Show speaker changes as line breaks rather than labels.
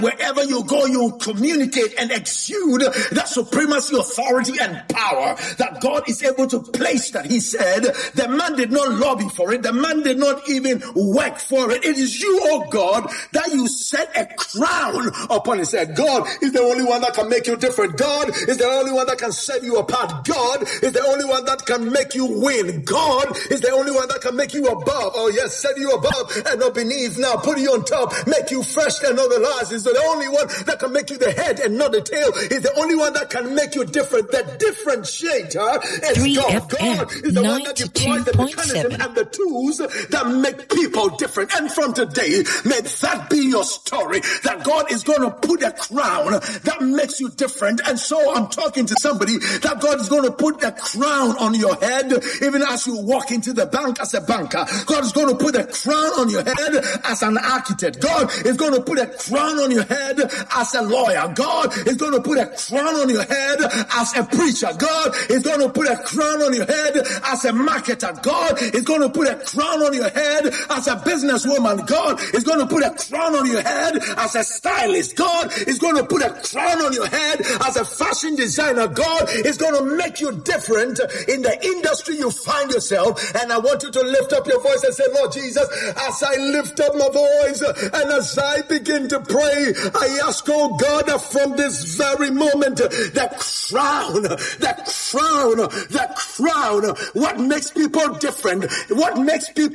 Wherever you go, you communicate and exude that supremacy, authority, and power that God is able to place that he said. The man did not lobby for it. The man did not even work for it. It is you, oh God, that you set a crown upon his head. God is the only one that can make you different. God is the only one that can set you apart. God is the only one that can make you win. God is the only one that can make you above. Oh yes, set you above and not beneath. Now put you on top, make you first and not the last. Is the only one that can make you the head and not the tail. Is the only one that can make you different. The differentiator is God. God is the one that deploys the mechanism and the tools that make people different. And from today, may that be your story, that God is going to put a crown that makes you different. And so I'm talking to somebody that God is going to put a crown on your head even as you walk into the bank as a banker. God is going to put a crown on your head as an architect. God is going to put a crown on your head as a lawyer. God is going to put a crown on your head as a preacher. God is going to put a crown on your head as a marketer. God is going to put a crown on your head as a businesswoman. God is going to put a crown on your head as a stylist. God is going to put a crown on your head as a fashion designer. God is going to make you different in the industry you find yourself. And I want you to lift up your voice and say, Lord Jesus, as I lift up my voice and as I begin to pray, I ask, oh God, that from this very moment, the crown, what makes people different, what makes people